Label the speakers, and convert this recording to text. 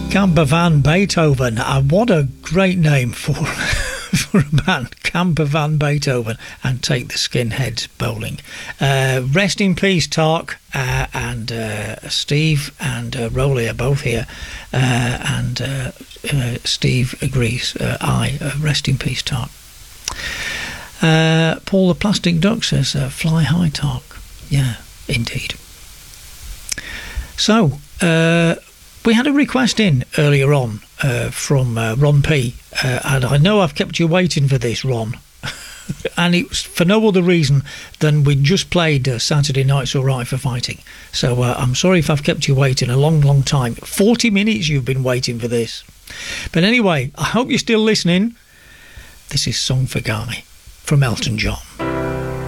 Speaker 1: Camper Van Beethoven. What a great name for for a band, Camper Van Beethoven, and Take the Skinheads Bowling. Rest in peace, Tark, and Steve and Rolly are both here, and Steve agrees. Rest in peace, Tark. Paul the Plastic Duck says, fly high, Tark. Yeah, indeed. So, we had a request in earlier on from Ron P. And I know I've kept you waiting for this, Ron. And it was for no other reason than we just played Saturday Night's Alright for Fighting. So I'm sorry if I've kept you waiting a long, long time. 40 minutes you've been waiting for this. But anyway, I hope you're still listening. This is Song for Guy from Elton John.